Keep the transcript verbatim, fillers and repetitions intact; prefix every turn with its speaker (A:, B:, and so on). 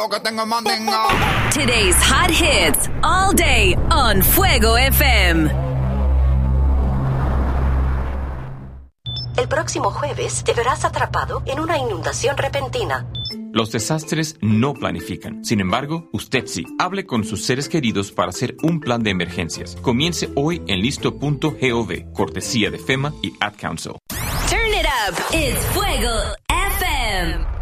A: Que tengo mandingo.
B: Today's hot hits all day on Fuego F M.
C: El próximo jueves te verás atrapado en una inundación repentina.
D: Los desastres no planifican. Sin embargo, usted sí. Hable con sus seres queridos para hacer un plan de emergencias. Comience hoy en listo punto gov, cortesía de FEMA y Ad Council.
B: Turn it up. It's Fuego F M.